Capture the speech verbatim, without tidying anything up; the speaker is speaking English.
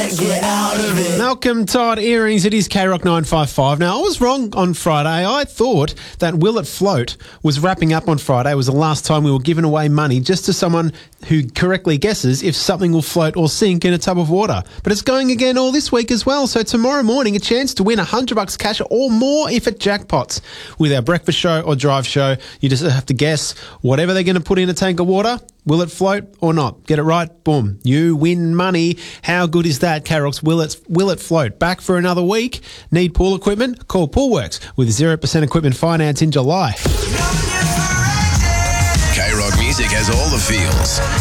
Get out of it. Malcolm Todd Earrings, it is K Rock nine five five. Now, I was wrong on Friday. I thought that Will It Float was wrapping up on Friday. It was the last time we were giving away money just to someone who correctly guesses if something will float or sink in a tub of water. But it's going again all this week as well. So tomorrow morning, a chance to win one hundred bucks cash or more if it jackpots. With our breakfast show or drive show, you just have to guess whatever they're going to put in a tank of water. Will it float or not? Get it right? Boom. You win money. How good is that, K-Rock's Will It, Will It Float? Back for another week. Need pool equipment? Call Poolworks with zero percent equipment finance in July. K-Rock Music has all the feels.